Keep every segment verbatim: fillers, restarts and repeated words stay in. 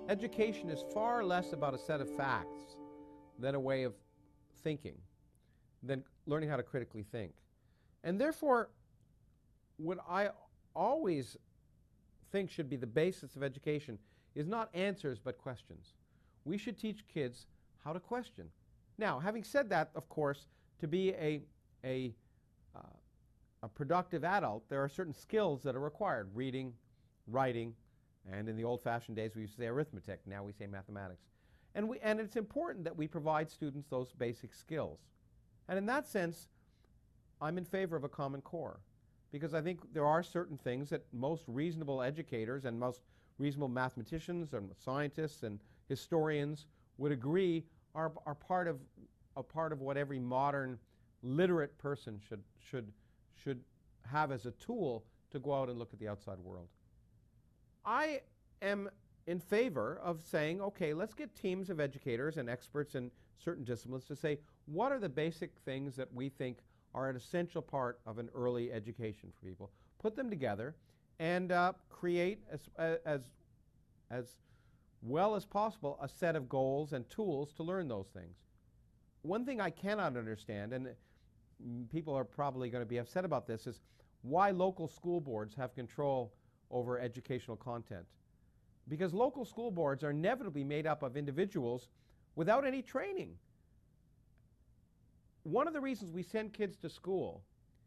Education is far less about a set of facts than a way of thinking, than learning how to critically think. And therefore, what I always think should be the basis of education is not answers but questions. We should teach kids how to question. Now, having said that, of course, to be a, a, uh, a productive adult, there are certain skills that are required: reading, writing, and in the old-fashioned days we used to say arithmetic. Now we say mathematics. And, we, and it's important that we provide students those basic skills. And in that sense, I'm in favor of a Common Core, because I think there are certain things that most reasonable educators and most reasonable mathematicians and scientists and historians would agree are, are part of, a part of what every modern literate person should, should, should have as a tool to go out and look at the outside world. I am in favor of saying, okay, let's get teams of educators and experts in certain disciplines to say, what are the basic things that we think are an essential part of an early education for people? Put them together and uh, create, as, as, as well as possible, a set of goals and tools to learn those things. One thing I cannot understand, and people are probably going to be upset about this, is why local school boards have control over educational content. Because local school boards are inevitably made up of individuals without any training. One of the reasons we send kids to school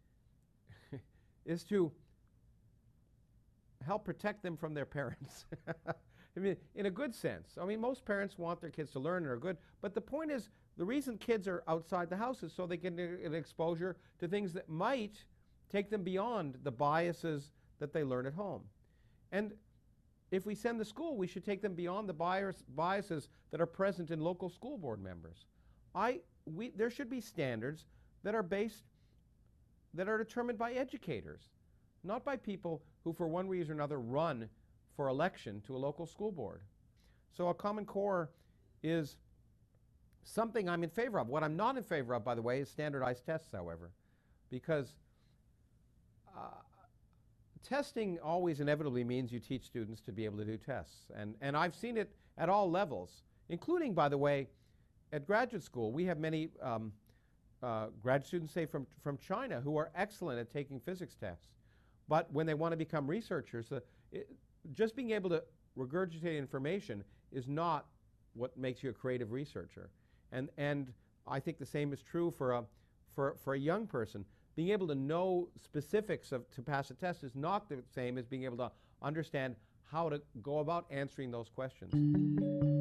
is to help protect them from their parents. I mean, in a good sense. I mean, most parents want their kids to learn and are good, but the point is, the reason kids are outside the house is so they can get exposure to things that might take them beyond the biases that they learn at home. And if we send the school, we should take them beyond the bias, biases that are present in local school board members. I, we, there should be standards that are based, that are determined by educators, not by people who for one reason or another run for election to a local school board. So a Common Core is something I'm in favor of. What I'm not in favor of, by the way, is standardized tests, however, because uh, testing always inevitably means you teach students to be able to do tests. And, and I've seen it at all levels, including, by the way, at graduate school. We have many um, uh, graduate students, say, from, from China who are excellent at taking physics tests. But when they want to become researchers, uh, it, just being able to regurgitate information is not what makes you a creative researcher. And, and I think the same is true for a, for, for a young person. Being able to know specifics of, to pass a test is not the same as being able to understand how to go about answering those questions.